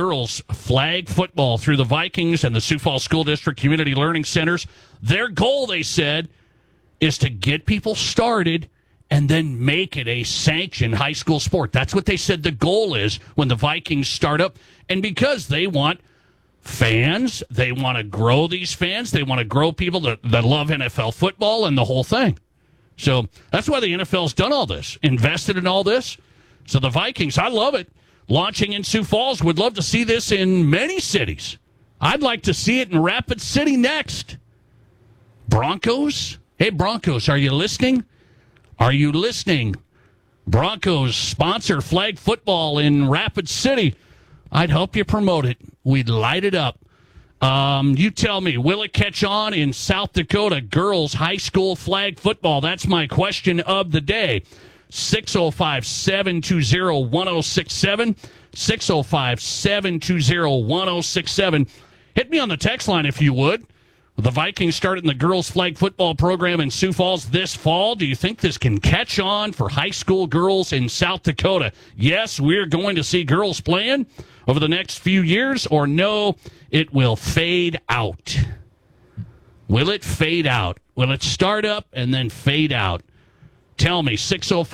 girls flag football through the Vikings and the Sioux Falls School District Community Learning Centers. Their goal, they said, is to get people started and then make it a sanctioned high school sport. That's what they said the goal is when the Vikings start up. And because they want fans, they want to grow these fans, they want to grow people that love NFL football and the whole thing. So that's why the NFL's done all this, invested in all this. So the Vikings, I love it. Launching in Sioux Falls, would love to see this in many cities. I'd like to see it in Rapid City next. Broncos? Hey, Broncos, are you listening? Are you listening? Broncos sponsor flag football in Rapid City. I'd help you promote it. We'd light it up. You tell me, will it catch on in South Dakota girls high school flag football? That's my question of the day. 605-720-1067. 605-720-1067. Hit me on the text line if you would. The Vikings starting the girls flag football program in Sioux Falls this fall. Do you think this can catch on for high school girls in South Dakota? Yes, we're going to see girls playing over the next few years, or no, it will fade out. Will it fade out? Will it start up and then fade out? Tell me,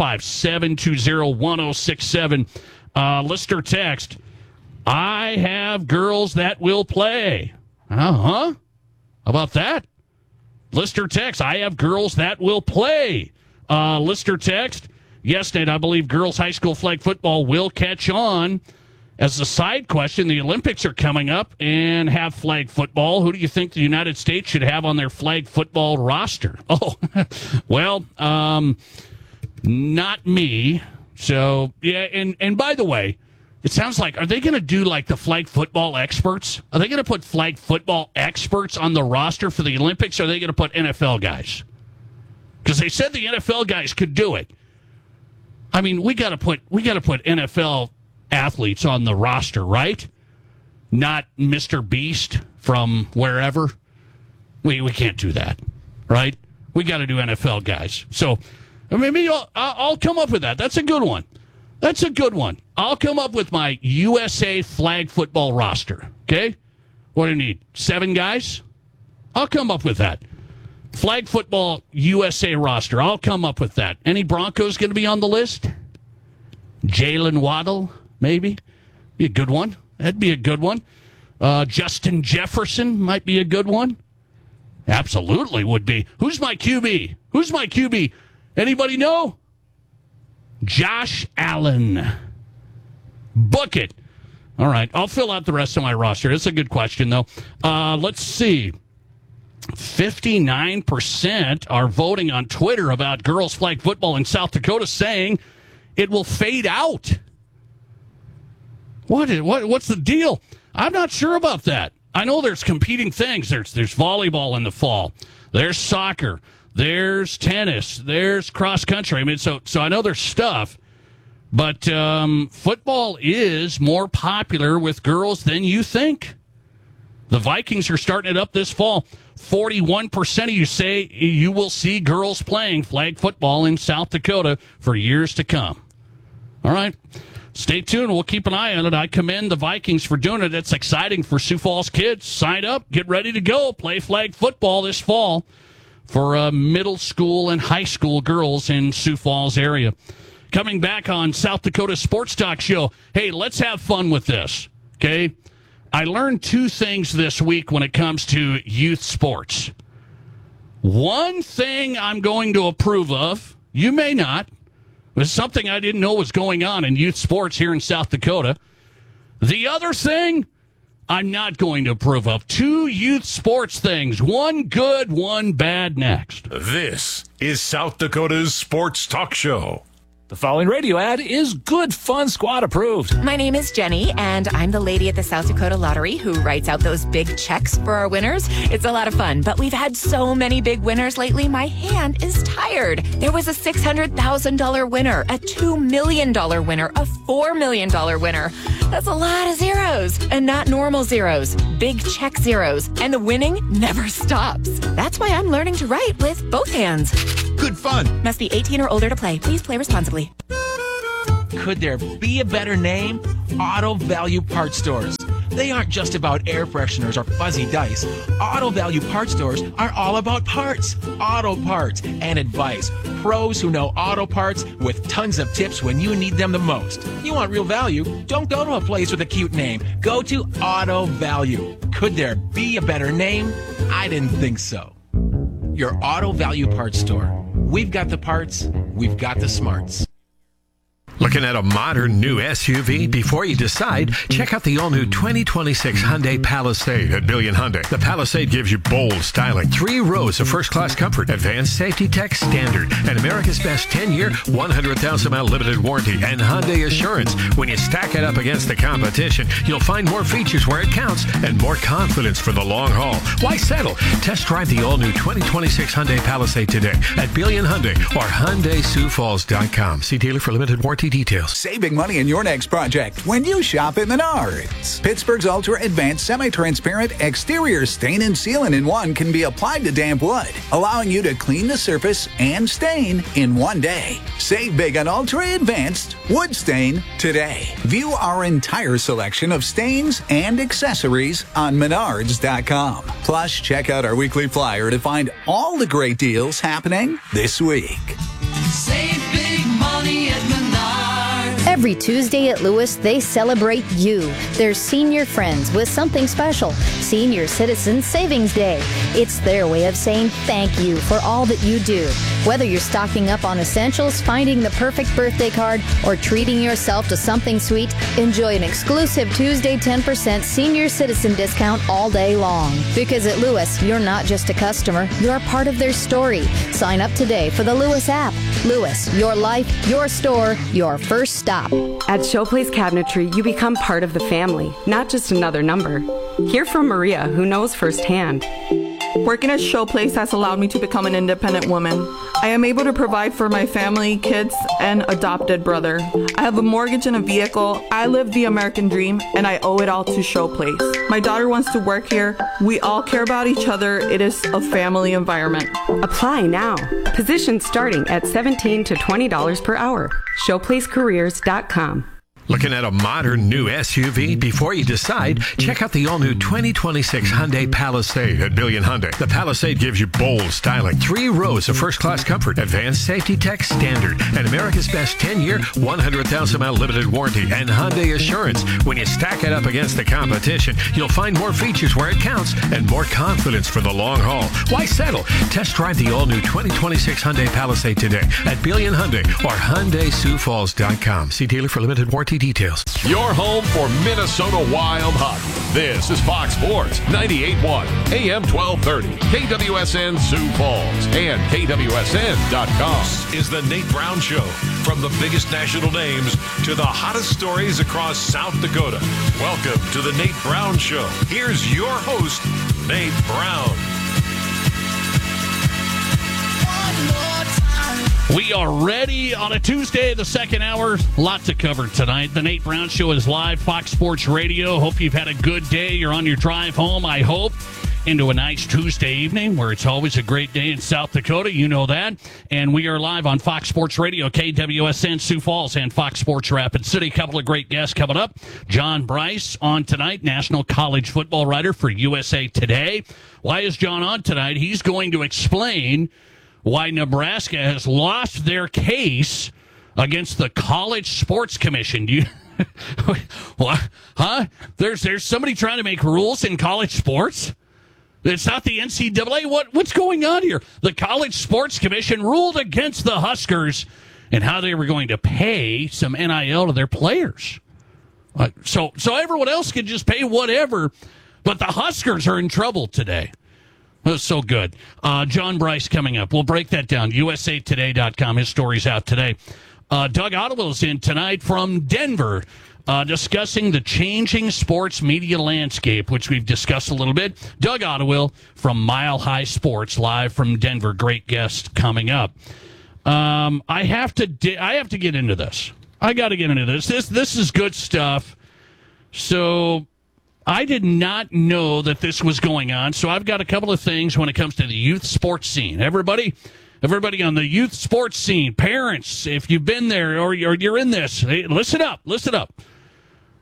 605-720-1067. Listener text, I have girls that will play. Uh-huh. How about that? Listener text, I have girls that will play. Listener text, yes, Nate, I believe girls high school flag football will catch on. As a side question, the Olympics are coming up and have flag football. Who do you think the United States should have on their flag football roster? Oh, well, not me. So, yeah, and by the way, it sounds like, are they going to do like the flag football experts? Are they going to put flag football experts on the roster for the Olympics, or are they going to put NFL guys? Because they said the NFL guys could do it. I mean, we got to put NFL athletes on the roster, right? Not Mr. Beast from wherever. We can't do that, right? We got to do NFL guys. So maybe I'll come up with that. That's a good one. That's a good one. I'll come up with my USA flag football roster, okay? What do you need, 7 guys? I'll come up with that. Flag football USA roster. I'll come up with that. Any Broncos going to be on the list? Jalen Waddle? Maybe. Be a good one. That'd be a good one. Justin Jefferson might be a good one. Absolutely would be. Who's my QB? Who's my QB? Anybody know? Josh Allen. Book it. All right. I'll fill out the rest of my roster. It's a good question, though. Let's see. 59% are voting on Twitter about girls flag football in South Dakota, saying it will fade out. What's the deal? I'm not sure about that. I know there's competing things. There's volleyball in the fall. There's soccer. There's tennis. There's cross country. I mean, so I know there's stuff, but football is more popular with girls than you think. The Vikings are starting it up this fall. 41% of you say you will see girls playing flag football in South Dakota for years to come. All right. Stay tuned. We'll keep an eye on it. I commend the Vikings for doing it. It's exciting for Sioux Falls kids. Sign up. Get ready to go. Play flag football this fall for middle school and high school girls in Sioux Falls area. Coming back on South Dakota Sports Talk Show. Hey, let's have fun with this, okay? I learned 2 things this week when it comes to youth sports. One thing I'm going to approve of, you may not, was something I didn't know was going on in youth sports here in South Dakota. The other thing I'm not going to approve of. 2 youth sports things. One good, one bad next. This is South Dakota's Sports Talk Show. The following radio ad is Good Fun Squad approved. My name is Jenny, and I'm the lady at the South Dakota Lottery who writes out those big checks for our winners. It's a lot of fun, but we've had so many big winners lately, my hand is tired. There was a $600,000 winner, a $2 million winner, a $4 million winner. That's a lot of zeros, and not normal zeros, big check zeros, and the winning never stops. That's why I'm learning to write with both hands. Good fun. Must be 18 or older to play. Please play responsibly. Could there be a better name? Auto Value Parts Stores. They aren't just about air fresheners or fuzzy dice. Auto Value Parts stores are all about parts, auto parts, and advice. Pros who know auto parts with tons of tips when you need them the most. You want real value? Don't go to a place with a cute name. Go to Auto Value. Could there be a better name? I didn't think so. Your Auto Value Parts store. We've got the parts, we've got the smarts. Looking at a modern new SUV? Before you decide, check out the all-new 2026 Hyundai Palisade at Billion Hyundai. The Palisade gives you bold styling, 3 rows of first-class comfort, advanced safety tech standard, and America's best 10-year, 100,000-mile limited warranty, and Hyundai Assurance. When you stack it up against the competition, you'll find more features where it counts and more confidence for the long haul. Why settle? Test drive the all-new 2026 Hyundai Palisade today at Billion Hyundai or HyundaiSiouxFalls.com. See dealer for limited warranty details. Saving money in your next project when you shop at Menards. Pittsburgh's Ultra Advanced Semi-Transparent Exterior Stain and Seal-in-1 can be applied to damp wood, allowing you to clean the surface and stain in one day. Save big on Ultra Advanced Wood Stain today. View our entire selection of stains and accessories on Menards.com. Plus, check out our weekly flyer to find all the great deals happening this week. Save big money at Menards. Every Tuesday at Lewis, they celebrate you, their senior friends, with something special. Senior Citizen Savings Day. It's their way of saying thank you for all that you do. Whether you're stocking up on essentials, finding the perfect birthday card, or treating yourself to something sweet, enjoy an exclusive Tuesday 10% senior citizen discount all day long. Because at Lewis, you're not just a customer, you're a part of their story. Sign up today for the Lewis app. Lewis, your life, your store, your first stop. At Showplace Cabinetry, you become part of the family, not just another number. Hear from Maria, who knows firsthand. Working at Showplace has allowed me to become an independent woman. I am able to provide for my family, kids, and adopted brother. I have a mortgage and a vehicle. I live the American dream, and I owe it all to Showplace. My daughter wants to work here. We all care about each other. It is a family environment. Apply now. Positions starting at $17 to $20 per hour. ShowplaceCareers.com. Looking at a modern new SUV? Before you decide, check out the all-new 2026 Hyundai Palisade at Billion Hyundai. The Palisade gives you bold styling, 3 rows of first-class comfort, advanced safety tech standard, and America's best 10-year, 100,000-mile limited warranty, and Hyundai Assurance. When you stack it up against the competition, you'll find more features where it counts and more confidence for the long haul. Why settle? Test drive the all-new 2026 Hyundai Palisade today at Billion Hyundai or HyundaiSiouxFalls.com. See dealer for limited warranty details. Your home for Minnesota Wild hockey. This is Fox Sports 98.1 AM 1230 KWSN Sioux Falls and KWSN.com. This is the Nate Brown Show. From the biggest national names to the hottest stories across South Dakota. Welcome to the Nate Brown Show. Here's your host, Nate Brown. We are ready on a Tuesday, the second hour. Lot to cover tonight. The Nate Brown Show is live, Fox Sports Radio. Hope you've had a good day. You're on your drive home, I hope, into a nice Tuesday evening where it's always a great day in South Dakota. You know that. And we are live on Fox Sports Radio, KWSN Sioux Falls, and Fox Sports Rapid City. A couple of great guests coming up. John Bryce on tonight, national college football writer for USA Today. Why is John on tonight? He's going to explain why Nebraska has lost their case against the College Sports Commission. Do you what? Huh? There's somebody trying to make rules in college sports? It's not the NCAA. What's going on here? The College Sports Commission ruled against the Huskers and how they were going to pay some NIL to their players. So everyone else can just pay whatever, but the Huskers are in trouble today. That's so good. John Bryce coming up. We'll break that down. USAtoday.com. His story's out today. Doug Ottewill's in tonight from Denver, discussing the changing sports media landscape, which we've discussed a little bit. Doug Ottewill from Mile High Sports, live from Denver. Great guest coming up. I have to get into this. I got to get into this. This is good stuff. So I did not know that this was going on, so I've got a couple of things when it comes to the youth sports scene. Everybody on the youth sports scene, parents, if you've been there or you're in this, hey, listen up.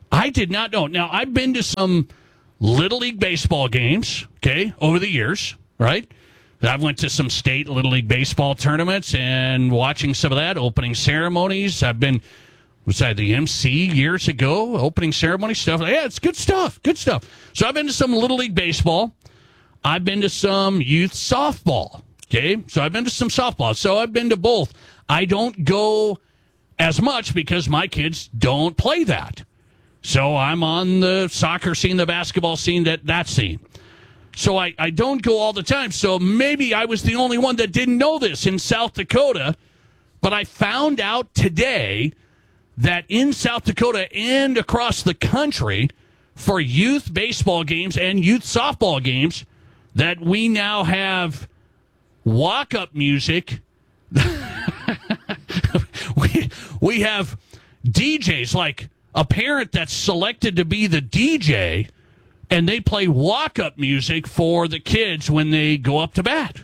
I did not know. Now, I've been to some Little League baseball games, okay, over the years, right? I've went to some state Little League baseball tournaments and watching some of that, opening ceremonies. I've been, was I the MC years ago, opening ceremony stuff? Yeah, it's good stuff, good stuff. So I've been to some Little League baseball. I've been to some youth softball, okay? So I've been to some softball. So I've been to both. I don't go as much because my kids don't play that. So I'm on the soccer scene, the basketball scene, that scene. So I don't go all the time. So maybe I was the only one that didn't know this in South Dakota. But I found out today that in South Dakota and across the country for youth baseball games and youth softball games that we now have walk-up music. we have DJs, like a parent that's selected to be the DJ, and they play walk-up music for the kids when they go up to bat.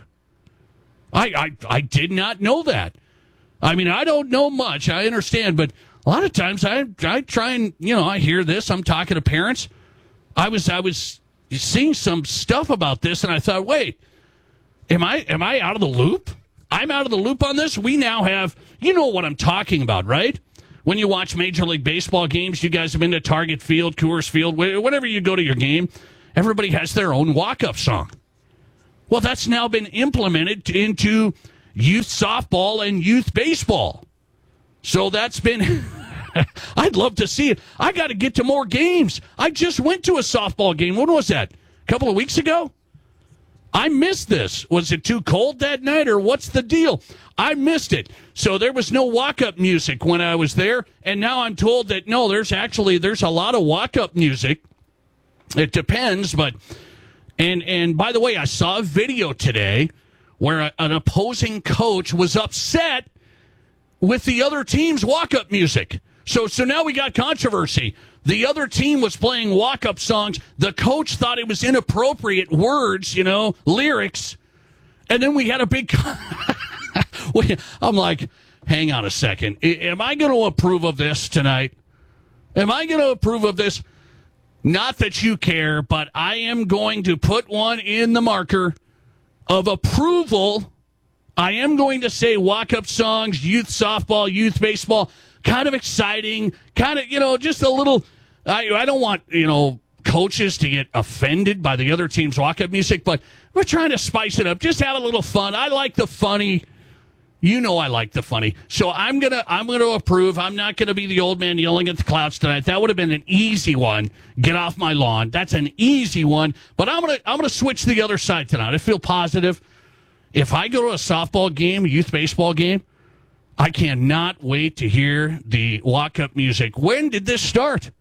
I did not know that. I mean, I don't know much. I understand, but a lot of times I try and, I hear this. I'm talking to parents. I was seeing some stuff about this, and I thought, wait, am I out of the loop? I'm out of the loop on this. We now have, you know what I'm talking about, right? When you watch Major League Baseball games, you guys have been to Target Field, Coors Field, whenever you go to your game, everybody has their own walk-up song. Well, that's now been implemented into youth softball and youth baseball. So that's been... I'd love to see it. I got to get to more games. I just went to a softball game. When was that? A couple of weeks ago? I missed this. Was it too cold that night, or what's the deal? I missed it. So there was no walk-up music when I was there, and now I'm told that, no, there's a lot of walk-up music. It depends, but... And by the way, I saw a video today where an opposing coach was upset with the other team's walk-up music. So now we got controversy. The other team was playing walk-up songs. The coach thought it was inappropriate words, lyrics. And then we had a big... I'm like, hang on a second. Am I going to approve of this tonight? Am I going to approve of this? Not that you care, but I am going to put one in the marker of approval. I am going to say walk-up songs, youth softball, youth baseball, kind of exciting, kind of, just a little... I don't want, coaches to get offended by the other team's walk-up music, but we're trying to spice it up. Just have a little fun. I like the funny. I like the funny. So I'm gonna approve. I'm not gonna be the old man yelling at the clouds tonight. That would have been an easy one. Get off my lawn. That's an easy one. But I'm gonna switch the other side tonight. I feel positive. If I go to a softball game, youth baseball game, I cannot wait to hear the walk-up music. When did this start?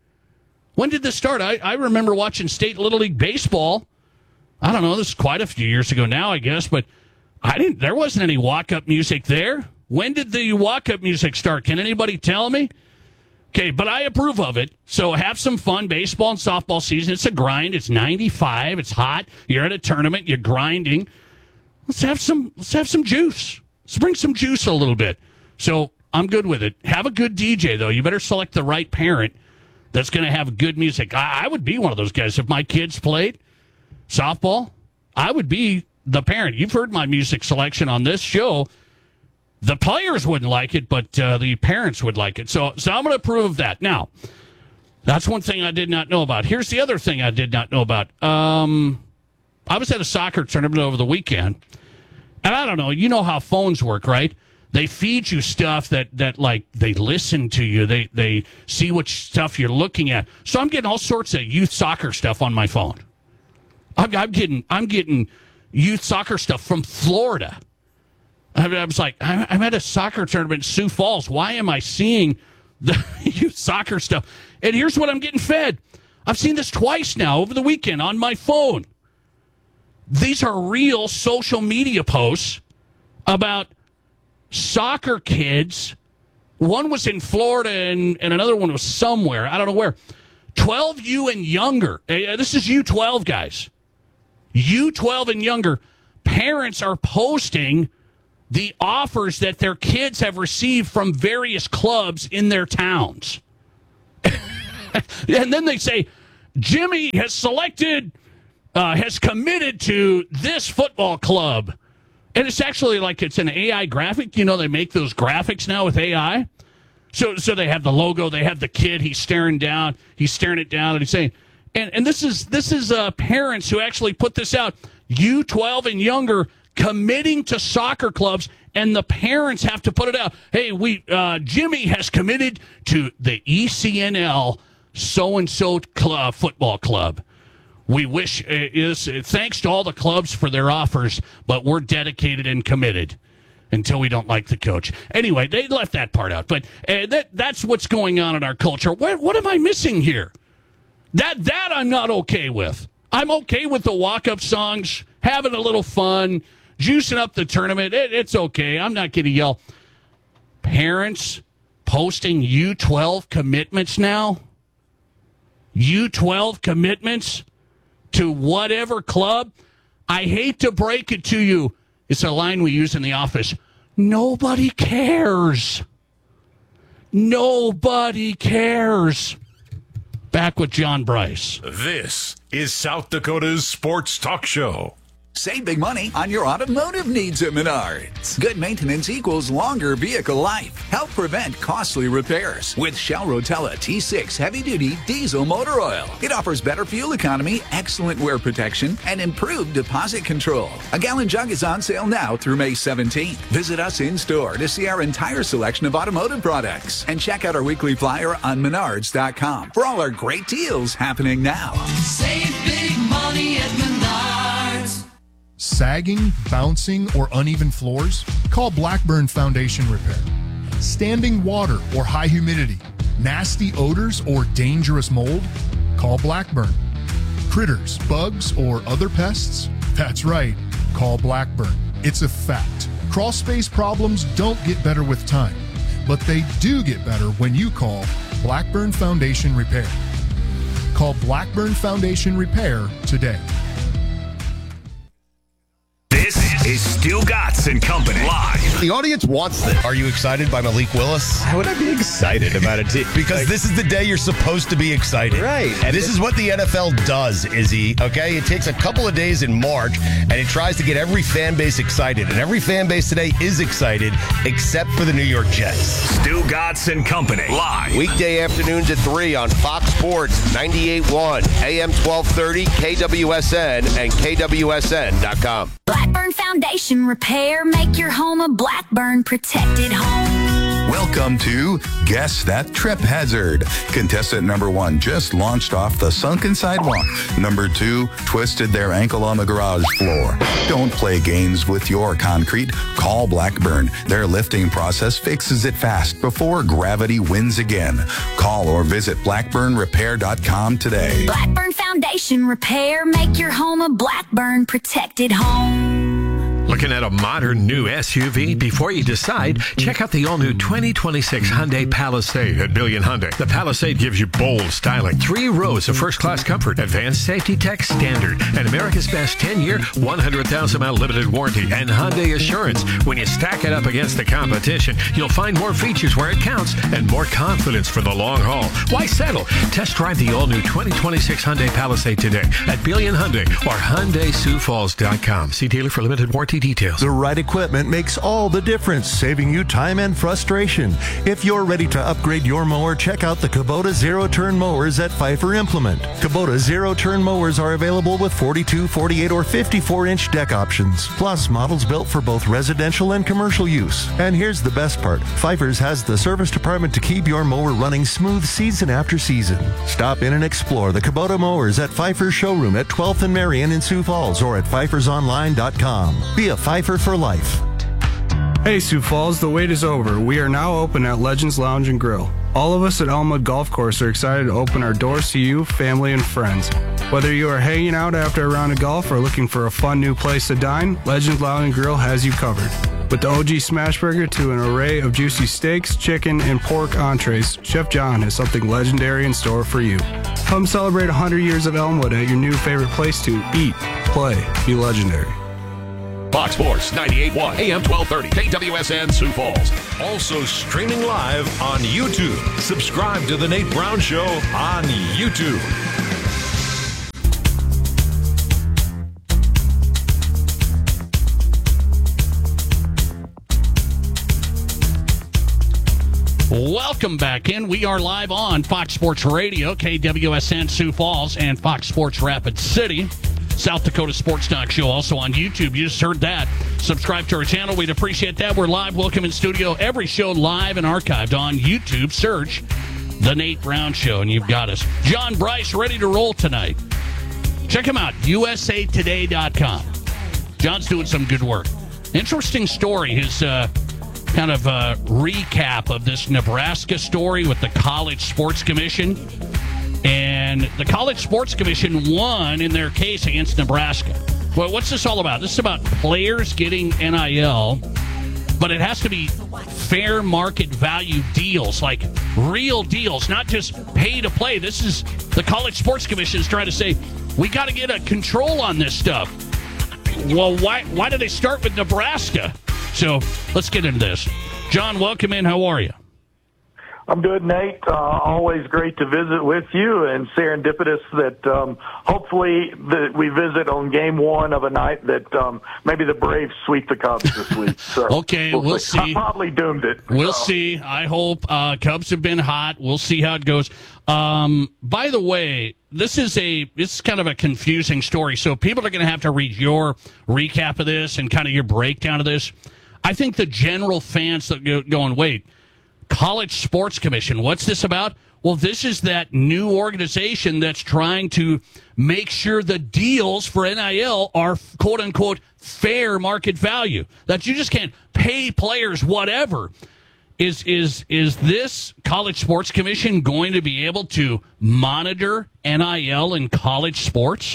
I remember watching state Little League baseball. I don't know. This is quite a few years ago now, I guess, but there wasn't any walk-up music there. When did the walk-up music start? Can anybody tell me? Okay, but I approve of it. So have some fun. Baseball and softball season. It's a grind. It's 95. It's hot. You're at a tournament. You're grinding. Let's have some juice. Let's bring some juice a little bit. So I'm good with it. Have a good DJ, though. You better select the right parent that's going to have good music. I would be one of those guys. If my kids played softball, I would be the parent. You've heard my music selection on this show. The players wouldn't like it, but the parents would like it. So I'm going to approve of that. Now, that's one thing I did not know about. Here's the other thing I did not know about. I was at a soccer tournament over the weekend, and I don't know. You know how phones work, right? They feed you stuff that like they listen to you. They see what stuff you're looking at. So I'm getting all sorts of youth soccer stuff on my phone. I'm getting youth soccer stuff from Florida. I was like, I'm at a soccer tournament in Sioux Falls. Why am I seeing the youth soccer stuff? And here's what I'm getting fed. I've seen this twice now over the weekend on my phone. These are real social media posts about soccer kids. One was in Florida and another one was somewhere. I don't know where. 12U and younger. This is U12 guys. U12 and younger. Parents are posting the offers that their kids have received from various clubs in their towns. And then they say, Jimmy has committed to this football club. And it's actually like it's an AI graphic. You know, they make those graphics now with AI. So they have the logo, they have the kid, he's staring it down, and he's saying, and this is parents who actually put this out, U12 and younger committing to soccer clubs, and the parents have to put it out. Hey, Jimmy has committed to the ECNL so-and-so football club. We wish thanks to all the clubs for their offers, but we're dedicated and committed until we don't like the coach. Anyway, they left that part out, but that's what's going on in our culture. What am I missing here? That I'm not okay with. I'm okay with the walk-up songs, having a little fun, juicing up the tournament. It's okay. I'm not going to yell. Parents posting U12 commitments now? U12 commitments to whatever club? I hate to break it to you. It's a line we use in the office. Nobody cares. Nobody cares. Back with John Bryce. This is South Dakota's Sports Talk Show. Save big money on your automotive needs at Menards. Good maintenance equals longer vehicle life. Help prevent costly repairs with Shell Rotella T6 heavy-duty diesel motor oil. It offers better fuel economy, excellent wear protection, and improved deposit control. A gallon jug is on sale now through May 17th. Visit us in-store to see our entire selection of automotive products. And check out our weekly flyer on Menards.com for all our great deals happening now. Save big money at Menards. Sagging, bouncing, or uneven floors? Call Blackburn Foundation Repair. Standing water or high humidity? Nasty odors or dangerous mold? Call Blackburn. Critters, bugs, or other pests? That's right, call Blackburn. It's a fact. Crawl space problems don't get better with time, but they do get better when you call Blackburn Foundation Repair. Call Blackburn Foundation Repair today. This is Stu Gatz and Company live. The audience wants this. Are you excited by Malik Willis? How would I be excited about it? Because this is the day you're supposed to be excited. Right. And this is what the NFL does, Izzy. Okay? It takes a couple of days in March, and it tries to get every fan base excited. And every fan base today is excited, except for the New York Jets. Stu Gatz and Company live. Weekday afternoons at 3 on Fox Sports 98.1, AM 1230, KWSN, and KWSN.com. Blackburn Foundation Repair. Make your home a Blackburn protected home. Welcome to Guess That Trip Hazard. Contestant number 1 just launched off the sunken sidewalk. Number 2 twisted their ankle on the garage floor. Don't play games with your concrete. Call Blackburn. Their lifting process fixes it fast before gravity wins again. Call or visit blackburnrepair.com today. Blackburn Foundation Repair. Make your home a Blackburn protected home. Looking at a modern new SUV? Before you decide, check out the all-new 2026 Hyundai Palisade at Billion Hyundai. The Palisade gives you bold styling, 3 rows of first-class comfort, advanced safety tech standard, and America's best 10-year, 100,000-mile limited warranty, and Hyundai Assurance. When you stack it up against the competition, you'll find more features where it counts and more confidence for the long haul. Why settle? Test drive the all-new 2026 Hyundai Palisade today at Billion Hyundai or HyundaiSiouxFalls.com. See dealer for limited warranty details. The right equipment makes all the difference, saving you time and frustration. If you're ready to upgrade your mower, check out the Kubota zero-turn mowers at Pfeiffer Implement. Kubota zero-turn mowers are available with 42, 48, or 54-inch deck options, plus models built for both residential and commercial use. And here's the best part. Pfeiffer's has the service department to keep your mower running smooth season after season. Stop in and explore the Kubota mowers at Pfeiffer's showroom at 12th and Marion in Sioux Falls or at pfeiffersonline.com. Be a Pfeiffer for life. Hey Sioux Falls, the wait is over. We are now open at Legends Lounge and Grill. All of us at Elmwood Golf Course are excited to open our doors to you, family, and friends. Whether you are hanging out after a round of golf or looking for a fun new place to dine, Legends Lounge and Grill has you covered. With the OG Smash Burger to an array of juicy steaks, chicken, and pork entrees, Chef John has something legendary in store for you. Come celebrate 100 years of Elmwood at your new favorite place to eat, play, be legendary. Fox Sports 98.1 AM 1230 KWSN Sioux Falls. Also streaming live on YouTube. Subscribe to The Nate Brown Show on YouTube. Welcome back in. We are live on Fox Sports Radio, KWSN Sioux Falls, and Fox Sports Rapid City. South Dakota Sports Talk Show also on YouTube. You just heard that. Subscribe to our channel. We'd appreciate that. We're live. Welcome in studio. Every show live and archived on YouTube. Search The Nate Brown Show, and you've got us. John Bryce ready to roll tonight. Check him out, usatoday.com. John's doing some good work. Interesting story. His kind of a recap of this Nebraska story with the College Sports Commission. And the College Sports Commission won in their case against Nebraska. Well, what's this all about? This is about players getting NIL, but it has to be fair market value deals, like real deals, not just pay to play. This is the College Sports Commission is trying to say, we got to get a control on this stuff. Well, why did they start with Nebraska? So let's get into this. John, welcome in. How are you? I'm good, Nate. Always great to visit with you, and serendipitous that hopefully that we visit on game one of a night that maybe the Braves sweep the Cubs this week. So okay, we'll see. I probably doomed it. We'll see. I hope. Cubs have been hot. We'll see how it goes. By the way, this is kind of a confusing story, so people are going to have to read your recap of this and kind of your breakdown of this. I think the general fans that going, wait, College Sports Commission, what's this about? Well, this is that new organization that's trying to make sure the deals for NIL are quote-unquote fair market value, that you just can't pay players whatever. Is this College Sports Commission going to be able to monitor NIL in college sports?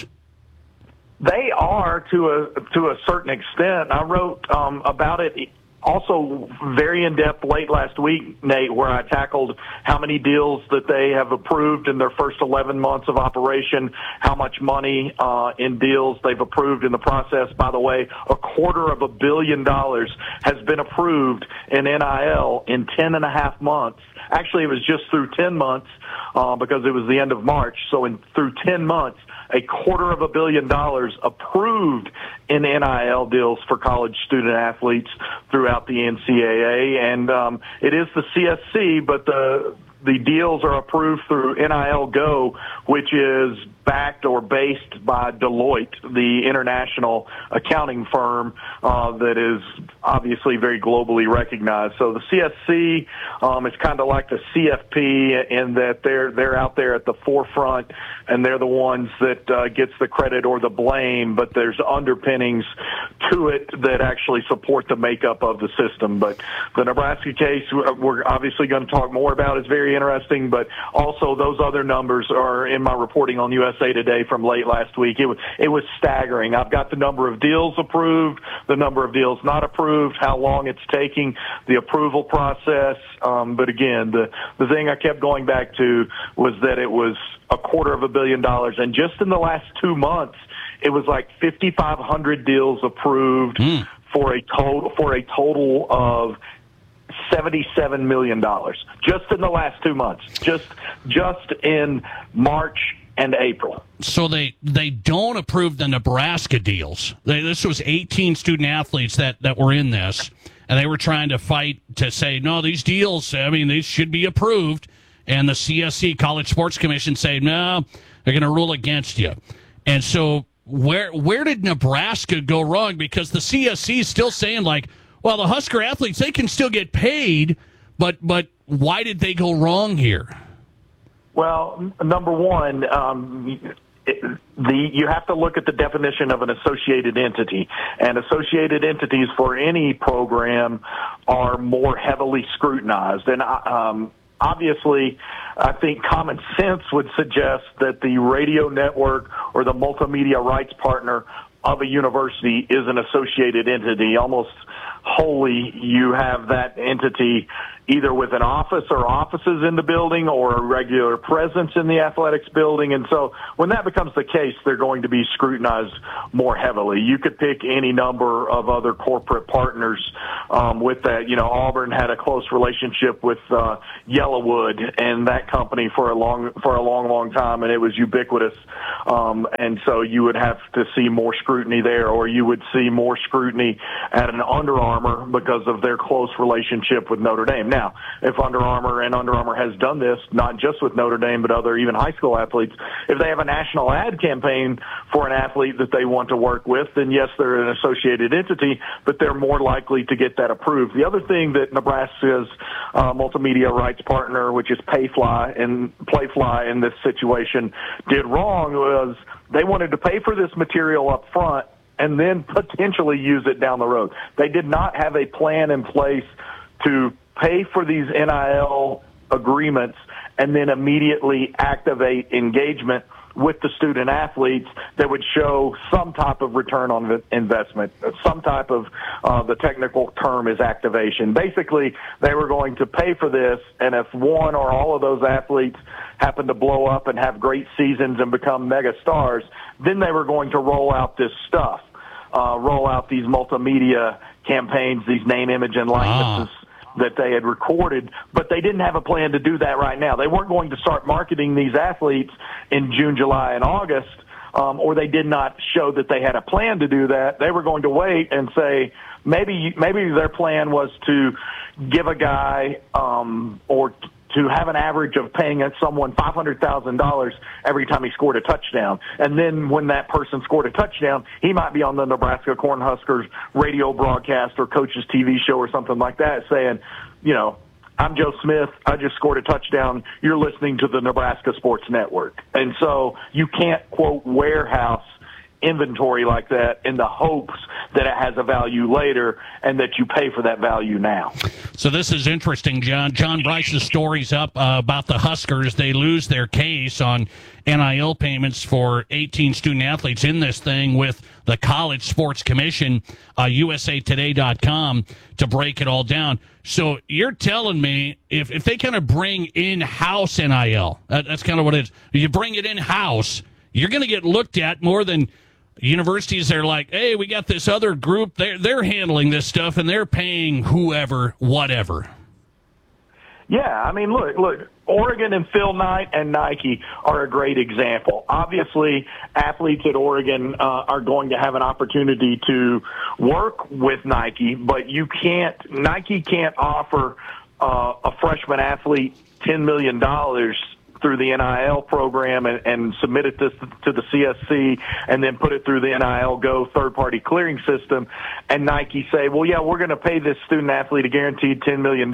They are to a certain extent. I wrote about it also very in-depth late last week, Nate, where I tackled how many deals that they have approved in their first 11 months of operation, how much money in deals they've approved in the process. By the way, $250 million has been approved in NIL in 10.5 months. Actually, it was just through 10 months because it was the end of March. So through 10 months, $250 million approved in NIL deals for college student athletes throughout the NCAA. And it is the CSC, but the deals are approved through NIL Go, which is backed or based by Deloitte, the international accounting firm that is obviously very globally recognized. So the CSC is kind of like the CFP in that they're out there at the forefront, and they're the ones that gets the credit or the blame, but there's underpinnings to it that actually support the makeup of the system. But the Nebraska case, we're obviously going to talk more about, is very interesting, but also those other numbers are in my reporting on USA Today from late last week. It was staggering. I've got the number of deals approved, the number of deals not approved, how long it's taking, the approval process. But again, the thing I kept going back to was that it was $250 million, and just in the last 2 months, it was like 5,500 deals approved for a total of $77 million just in the last 2 months, just in March and April. So they don't approve the Nebraska deals. This was 18 student athletes that were in this, and they were trying to fight to say, no, these deals, these should be approved. And the CSC, College Sports Commission, say, no, they're going to rule against you. And so where did Nebraska go wrong? Because the CSC is still saying, like, well, the Husker athletes, they can still get paid, but why did they go wrong here? Well, number one, you have to look at the definition of an associated entity, and associated entities for any program are more heavily scrutinized. And obviously, I think common sense would suggest that the radio network or the multimedia rights partner of a university is an associated entity. Almost wholly, you have that entity either with an office or offices in the building or a regular presence in the athletics building. And so when that becomes the case, they're going to be scrutinized more heavily. You could pick any number of other corporate partners with that. You know, Auburn had a close relationship with Yellowwood and that company for a long time, and it was ubiquitous. And so you would have to see more scrutiny there, or you would see more scrutiny at an Under Armour because of their close relationship with Notre Dame. Now, if Under Armour has done this, not just with Notre Dame, but other even high school athletes, if they have a national ad campaign for an athlete that they want to work with, then yes, they're an associated entity, but they're more likely to get that approved. The other thing that Nebraska's multimedia rights partner, which is Playfly in this situation, did wrong was they wanted to pay for this material up front and then potentially use it down the road. They did not have a plan in place to pay for these NIL agreements and then immediately activate engagement with the student athletes that would show some type of return on investment, some type of, the technical term is activation. Basically, they were going to pay for this, and if one or all of those athletes happen to blow up and have great seasons and become mega stars, then they were going to roll out this stuff, roll out these multimedia campaigns, these name, image, and likenesses that they had recorded, but they didn't have a plan to do that right now. They weren't going to start marketing these athletes in June, July, and August, or they did not show that they had a plan to do that. They were going to wait and say maybe their plan was to give a guy or to have an average of paying someone $500,000 every time he scored a touchdown. And then when that person scored a touchdown, he might be on the Nebraska Cornhuskers radio broadcast or coach's TV show or something like that saying, you know, I'm Joe Smith. I just scored a touchdown. You're listening to the Nebraska Sports Network. And so you can't, quote, warehouse inventory like that in the hopes that it has a value later and that you pay for that value now. So this is interesting, John. John Bryce's story's up about the Huskers. They lose their case on NIL payments for 18 student athletes in this thing with the College Sports Commission, usatoday.com, to break it all down. So you're telling me if they kind of bring in-house NIL, that's kind of what it is. You bring it in-house, you're going to get looked at more than universities. Are like, hey, we got this other group. They're handling this stuff, and they're paying whoever, whatever. Yeah, I mean, look, Oregon and Phil Knight and Nike are a great example. Obviously, athletes at Oregon are going to have an opportunity to work with Nike, but Nike can't offer a freshman athlete $10 million through the NIL program and submit it to the CSC and then put it through the NIL Go third-party clearing system, and Nike say, well, yeah, we're going to pay this student athlete a guaranteed $10 million,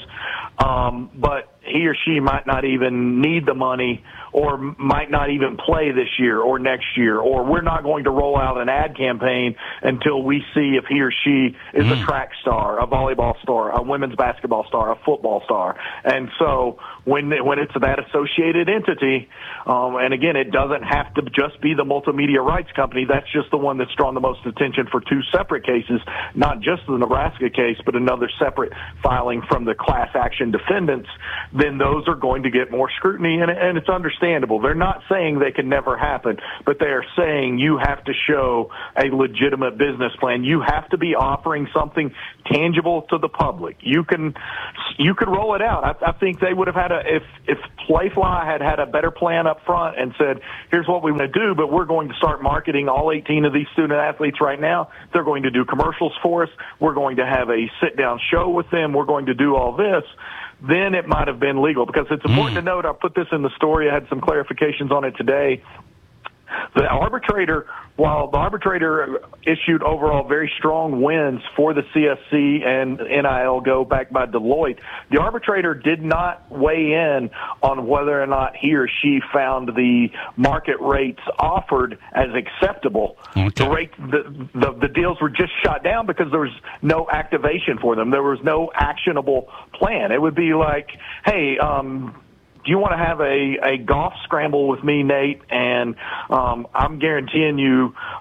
but he or she might not even need the money or might not even play this year or next year, or we're not going to roll out an ad campaign until we see if he or she is a track star, a volleyball star, a women's basketball star, a football star. And so when it's that associated entity, and again, it doesn't have to just be the multimedia rights company. That's just the one that's drawn the most attention for two separate cases, not just the Nebraska case, but another separate filing from the class action defendants. Then those are going to get more scrutiny, and it's understandable. They're not saying they can never happen, but they are saying you have to show a legitimate business plan. You have to be offering something tangible to the public. You could roll it out. I think they would have had if Playfly had a better plan up front and said, here's what we want to do, but we're going to start marketing all 18 of these student athletes right now. They're going to do commercials for us. We're going to have a sit-down show with them. We're going to do all this. Then it might have been legal, because it's important to note, I put this in the story, I had some clarifications on it today. The arbitrator, while the arbitrator issued overall very strong wins for the CSC and NIL Go backed by Deloitte, the arbitrator did not weigh in on whether or not he or she found the market rates offered as acceptable. Okay. The deals were just shot down because there was no activation for them. There was no actionable plan. It would be like, hey, do you want to have a golf scramble with me, Nate? And I'm guaranteeing you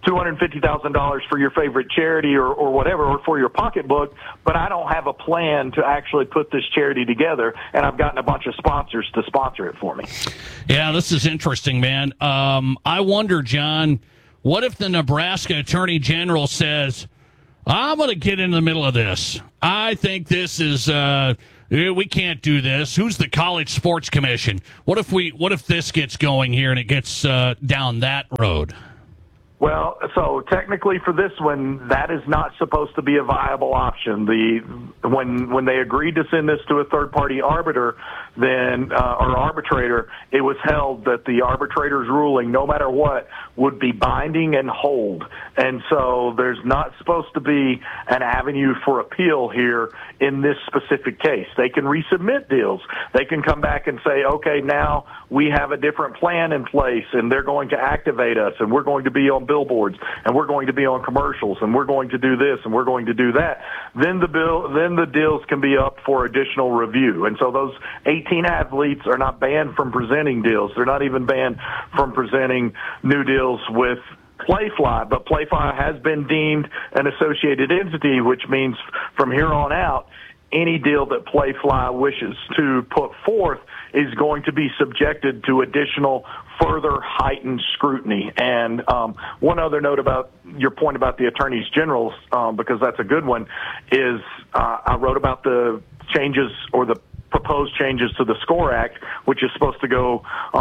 $250,000 for your favorite charity or whatever, or for your pocketbook, but I don't have a plan to actually put this charity together, and I've gotten a bunch of sponsors to sponsor it for me. Yeah, this is interesting, man. I wonder, John, what if the Nebraska Attorney General says, I'm going to get in the middle of this. I think this is, we can't do this. Who's the College Sports Commission? What if this gets going here and it gets down that road? Well, so technically for this one, that is not supposed to be a viable option. When they agreed to send this to a third-party arbiter, then or arbitrator, it was held that the arbitrator's ruling, no matter what, would be binding and hold. And so there's not supposed to be an avenue for appeal here in this specific case. They can resubmit deals. They can come back and say, okay, now we have a different plan in place, and they're going to activate us, and we're going to be on billboards, and we're going to be on commercials, and we're going to do this, and we're going to do that. Then the deals can be up for additional review. And so those 18 athletes are not banned from presenting deals. They're not even banned from presenting new deals with Playfly, but Playfly has been deemed an associated entity, which means from here on out, any deal that Playfly wishes to put forth is going to be subjected to additional further heightened scrutiny. And one other note about your point about the attorneys generals, because that's a good one, is I wrote about the changes or the proposed changes to the SCORE Act, which is supposed to go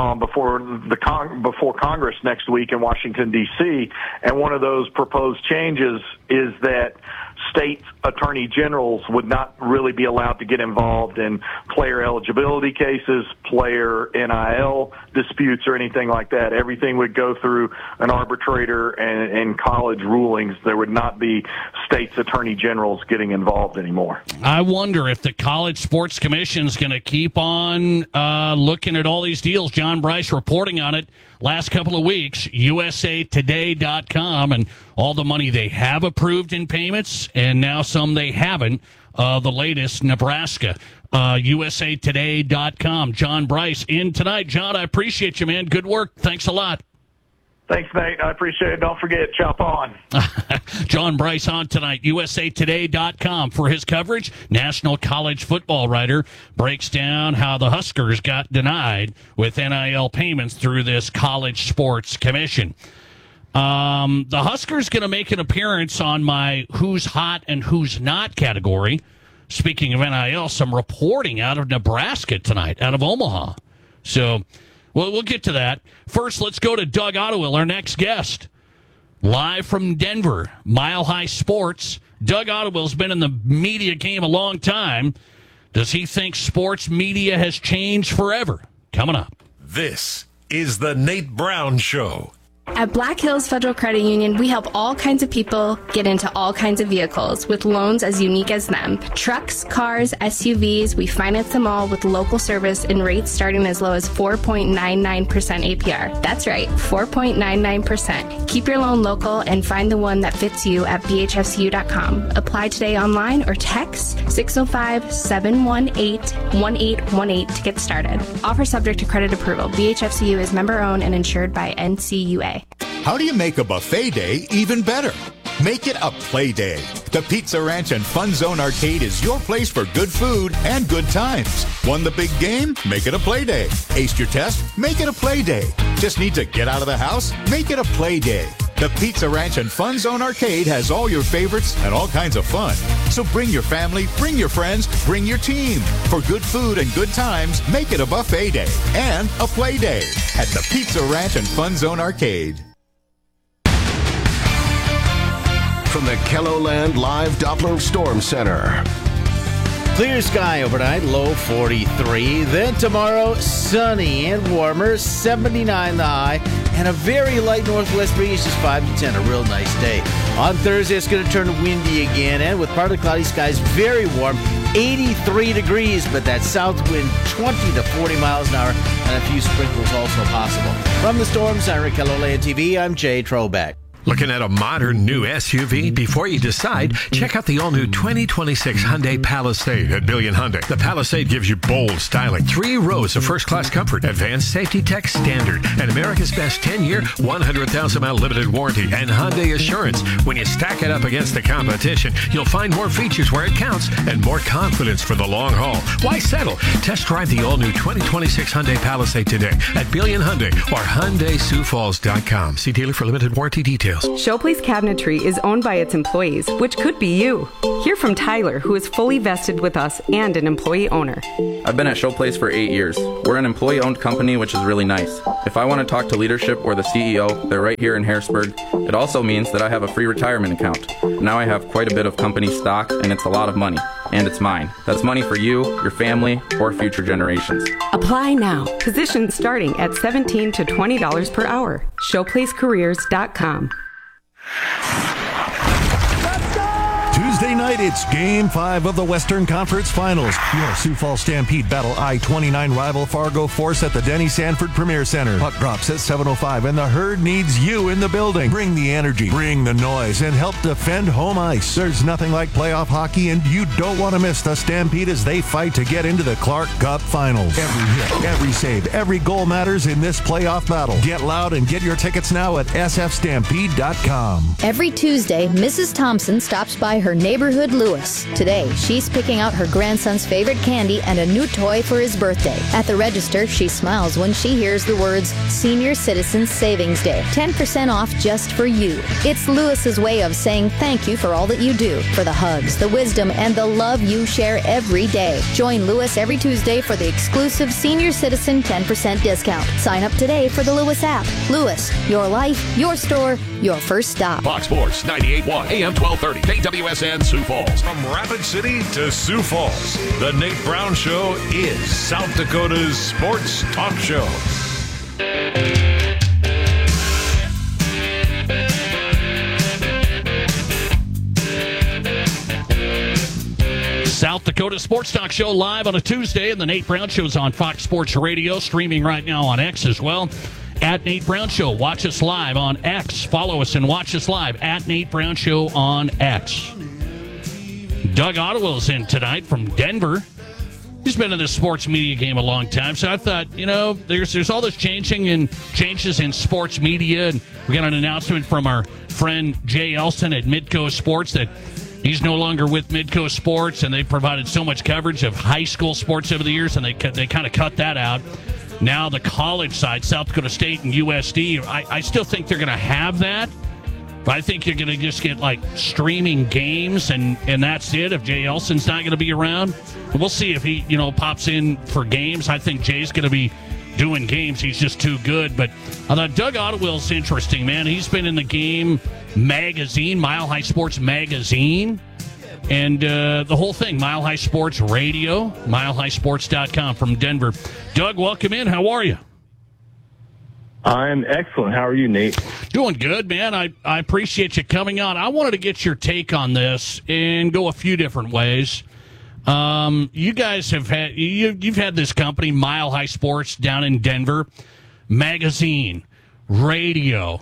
before Congress next week in Washington, D.C. And one of those proposed changes is that state attorney generals would not really be allowed to get involved in player eligibility cases, player NIL disputes, or anything like that. Everything would go through an arbitrator and college rulings. There would not be states attorney generals getting involved anymore. I wonder if the College Sports Commission is going to keep on looking at all these deals. John Bryce reporting on it last couple of weeks, usatoday.com, and all the money they have approved in payments, and now some they haven't. The latest, Nebraska, usatoday.com. John Bryce in tonight. John, I appreciate you, man. Good work. Thanks a lot. Thanks, Nate. I appreciate it. Don't forget, chop on. John Bryce on tonight, usatoday.com for his coverage. National college football writer breaks down how the Huskers got denied with NIL payments through this College Sports Commission. The Huskers going to make an appearance on my who's hot and who's not category. Speaking of NIL, some reporting out of Nebraska tonight, out of Omaha. So, well, we'll get to that. First, let's go to Doug Ottewill, our next guest. Live from Denver, Mile High Sports. Doug Ottewill's been in the media game a long time. Does he think sports media has changed forever? Coming up. This is the Nate Brown Show. At Black Hills Federal Credit Union, we help all kinds of people get into all kinds of vehicles with loans as unique as them. Trucks, cars, SUVs, we finance them all with local service and rates starting as low as 4.99% APR. That's right, 4.99%. Keep your loan local and find the one that fits you at bhfcu.com. Apply today online or text 605-718-1818 to get started. Offer subject to credit approval. BHFCU is member owned and insured by NCUA. How do you make a buffet day even better? Make it a play day. The Pizza Ranch and Fun Zone Arcade is your place for good food and good times. Won the big game? Make it a play day. Aced your test? Make it a play day. Just need to get out of the house? Make it a play day. The Pizza Ranch and Fun Zone Arcade has all your favorites and all kinds of fun. So bring your family, bring your friends, bring your team. For good food and good times, make it a buffet day and a play day at the Pizza Ranch and Fun Zone Arcade. From the KELOLAND Live Doppler Storm Center. Clear sky overnight, low 43. Then tomorrow, sunny and warmer, 79 the high, and a very light northwest breeze, just 5 to 10, a real nice day. On Thursday, it's going to turn windy again, and with partly cloudy skies, very warm, 83 degrees, but that south wind 20 to 40 miles an hour, and a few sprinkles also possible. From the Storm Center at KELOLAND TV, I'm Jay Trobeck. Looking at a modern new SUV? Before you decide, check out the all-new 2026 Hyundai Palisade at Billion Hyundai. The Palisade gives you bold styling, 3 rows of first-class comfort, advanced safety tech standard, and America's best 10-year, 100,000-mile limited warranty, and Hyundai Assurance. When you stack it up against the competition, you'll find more features where it counts and more confidence for the long haul. Why settle? Test drive the all-new 2026 Hyundai Palisade today at Billion Hyundai or HyundaiSiouxFalls.com. See dealer for limited warranty details. Showplace Cabinetry is owned by its employees, which could be you. Hear from Tyler, who is fully vested with us and an employee owner. I've been at Showplace for 8 years. We're an employee-owned company, which is really nice. If I want to talk to leadership or the CEO, they're right here in Harrisburg. It also means that I have a free retirement account. Now I have quite a bit of company stock, and it's a lot of money. And it's mine. That's money for you, your family, or future generations. Apply now. Positions starting at $17 to $20 per hour. Showplacecareers.com. Tuesday night, it's Game 5 of the Western Conference Finals. Your Sioux Falls Stampede battle I-29 rival Fargo Force at the Denny Sanford Premier Center. Puck drops at 7:05, and the Herd needs you in the building. Bring the energy, bring the noise, and help defend home ice. There's nothing like playoff hockey, and you don't want to miss the Stampede as they fight to get into the Clark Cup Finals. Every hit, every save, every goal matters in this playoff battle. Get loud and get your tickets now at sfstampede.com. Every Tuesday, Mrs. Thompson stops by her neighborhood Lewis. Today, she's picking out her grandson's favorite candy and a new toy for his birthday. At the register, she smiles when she hears the words Senior Citizens Savings Day. 10% off just for you. It's Lewis's way of saying thank you for all that you do, for the hugs, the wisdom, and the love you share every day. Join Lewis every Tuesday for the exclusive Senior Citizen 10% discount. Sign up today for the Lewis app. Lewis, your life, your store, your first stop. Fox Sports 98.1 AM 1230 KWSN Sioux Falls. From Rapid City to Sioux Falls, the Nate Brown Show is South Dakota's sports talk show. South Dakota Sports Talk Show live on a Tuesday, and the Nate Brown Show is on Fox Sports Radio, streaming right now on X as well. At Nate Brown Show. Watch us live on X. Follow us and watch us live at Nate Brown Show on X. Doug Ottewell's in tonight from Denver. He's been in the sports media game a long time, so I thought, there's all this changes in sports media, and we got an announcement from our friend Jay Elson at Midco Sports that he's no longer with Midco Sports, and they've provided so much coverage of high school sports over the years, and they kind of cut that out. Now the college side, South Dakota State and USD, I still think they're going to have that. But I think you're going to just get streaming games, and that's it. If Jay Elson's not going to be around, we'll see if he pops in for games. I think Jay's going to be doing games. He's just too good. But I thought Doug Ottewell's interesting, man. He's been in the Game magazine, Mile High Sports magazine, and the whole thing, Mile High Sports Radio, milehighsports.com from Denver. Doug, welcome in. How are you? I'm excellent. How are you, Nate? Doing good, man. I appreciate you coming on. I wanted to get your take on this and go a few different ways. You guys have had you've had this company, Mile High Sports, down in Denver, magazine, radio.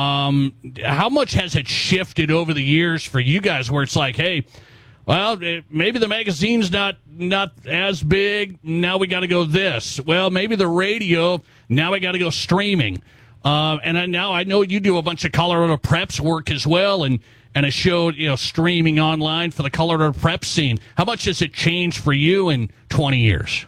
How much has it shifted over the years for you guys where it's like, hey, well, maybe the magazine's not as big. Now we got to go this. Well, maybe the radio. Now we got to go streaming. And I know you do a bunch of Colorado Preps work as well, and a show streaming online for the Colorado Prep scene. How much has it changed for you in 20 years?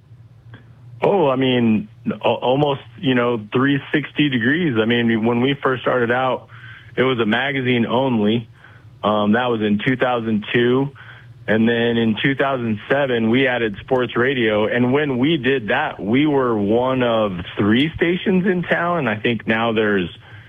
Oh, I mean, almost 360 degrees. I mean, when we first started out, it was a magazine only. That was in 2002. And then in 2007, we added sports radio. And when we did that, we were one of 3 stations in town. And I think now there's,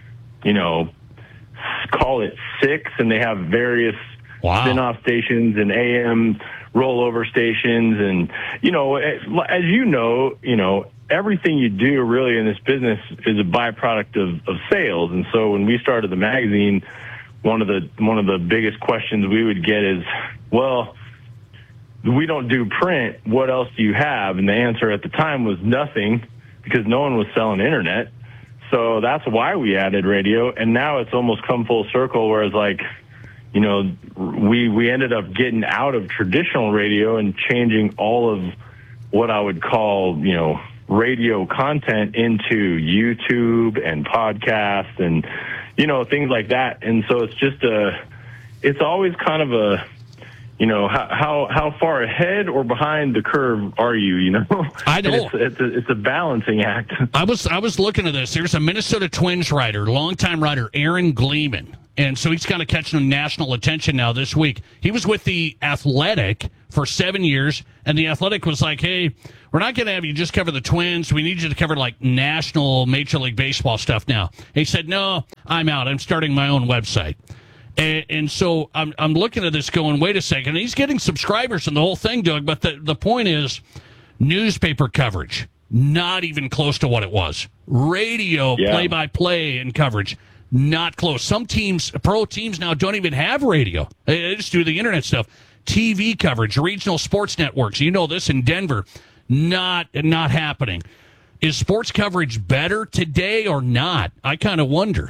call it 6. And they have various spin-off stations and AM rollover stations. And, as everything you do really in this business is a byproduct of sales. And so when we started the magazine, one of the biggest questions we would get is, well, we don't do print. What else do you have? And the answer at the time was nothing, because no one was selling internet. So that's why we added radio, and now it's almost come full circle where it's like, you know, we ended up getting out of traditional radio and changing all of what I would call, you know, radio content into YouTube and podcasts and, you know, things like that. And so it's just it's always kind of a, you know, how far ahead or behind the curve are you, you know? I know. It's a balancing act. I was looking at this. There's a Minnesota Twins writer, longtime writer, Aaron Gleeman. And so he's kind of catching national attention now this week. He was with The Athletic for 7 years, and The Athletic was like, hey, we're not going to have you just cover the Twins. We need you to cover, like, national Major League Baseball stuff now. He said, no, I'm out. I'm starting my own website. And so I'm looking at this going, wait a second. He's getting subscribers and the whole thing, Doug, but the point is newspaper coverage, not even close to what it was. Radio, play-by-play and coverage, not close. Some teams, pro teams now, don't even have radio. They just do the internet stuff. TV coverage, regional sports networks. You know this in Denver, not happening. Is sports coverage better today or not? I kind of wonder.